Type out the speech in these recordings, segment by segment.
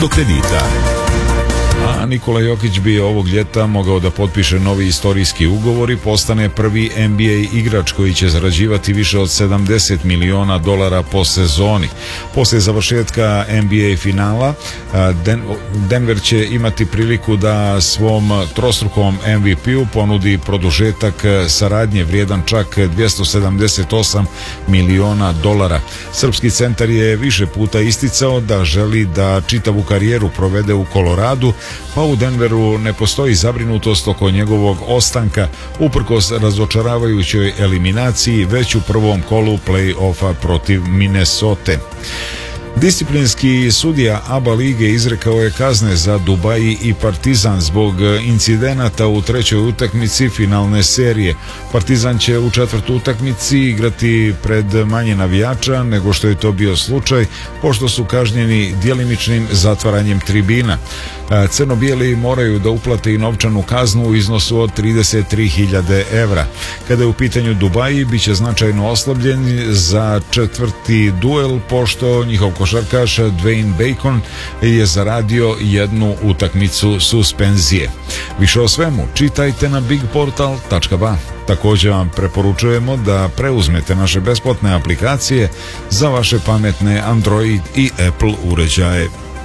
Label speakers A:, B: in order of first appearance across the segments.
A: do kredita. A Nikola Jokić bi ovog ljeta mogao da potpiše novi istorijski ugovor i postane prvi NBA igrač koji će zarađivati više od $70 miliona po sezoni. Posle završetka NBA finala Denver će imati priliku da svom trostrukom MVP-u ponudi produžetak saradnje vrijedan čak $278 miliona. Srpski centar je više puta isticao da želi da čitavu karijeru provede u Koloradu, pa u Denveru ne postoji zabrinutost oko njegovog ostanka uprkos razočaravajućoj eliminaciji već u prvom kolu play-offa protiv Minnesote. Disciplinski sudija ABA lige izrekao je kazne za Dubaji i Partizan zbog incidenata u trećoj utakmici finalne serije. Partizan će u četvrtoj utakmici igrati pred manje navijača nego što je to bio slučaj, pošto su kažnjeni djelimičnim zatvaranjem tribina. Crno-bijeli moraju da uplate i novčanu kaznu u iznosu od 33.000 evra. Kada je u pitanju Dubaji, bit će značajno oslabljen za četvrti duel, pošto njihov košarkaš Dwayne Bacon je zaradio jednu utakmicu suspenzije. Više o svemu čitajte na bigportal.ba. Također vam preporučujemo da preuzmete naše besplatne aplikacije za vaše pametne Android i Apple uređaje.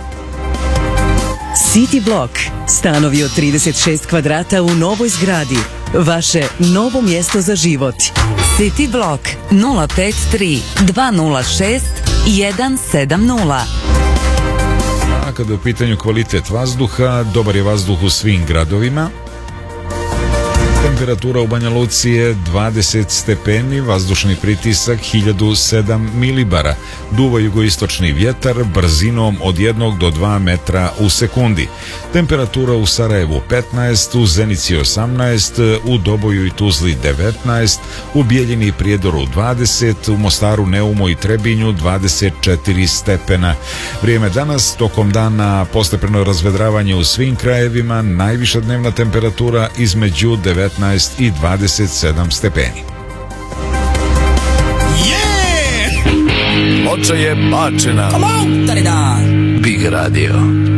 B: City Block. Stanovi od 36 kvadrata u novoj zgradi. Vaše novo mjesto za život.
C: City Block 053 206 170.
A: A kada je u pitanju kvalitet vazduha, dobar je vazduh u svim gradovima. Temperatura u Banja Luci je 20 stepeni, vazdušni pritisak 1007 milibara, duva jugoistočni vjetar brzinom od 1 do 2 metra u sekundi. Temperatura u Sarajevu 15, u Zenici 18, u Doboju i Tuzli 19, u Bijeljini i Prijedoru 20, u Mostaru, Neumu i Trebinju 24 stepena. Vrijeme danas, tokom dana postepeno razvedravanje u svim krajevima, najviša dnevna temperatura između 19 i 27 stepeni.
D: Moča je bačena. Big Radio.